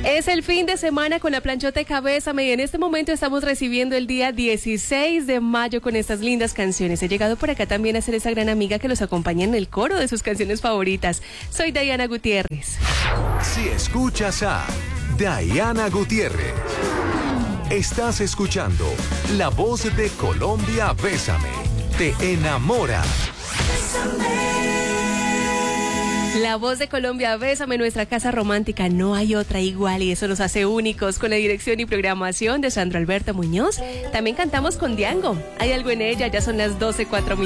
Es el fin de semana con la planchota de Cabésame y en este momento estamos recibiendo el día 16 de mayo con estas lindas canciones. He llegado por acá también a ser esa gran amiga que los acompaña en el coro de sus canciones favoritas. Soy Diana Gutiérrez. Si escuchas a Diana Gutiérrez, estás escuchando La Voz de Colombia. Bésame, te enamora. La Voz de Colombia, Bésame, nuestra casa romántica, no hay otra igual y eso nos hace únicos, con la dirección y programación de Sandro Alberto Muñoz. También cantamos con Diango, hay algo en ella, ya son las 12:04.